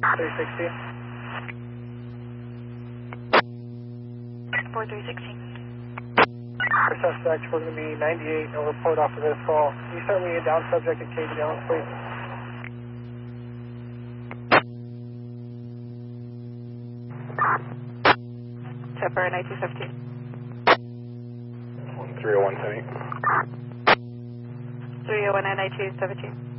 360. 4316. For suspect, we're going to be 98, no report off of this call. Can you start me a down subject at Katie Dillon, please? Chopper 9215. 301 Tenny. 301 9217.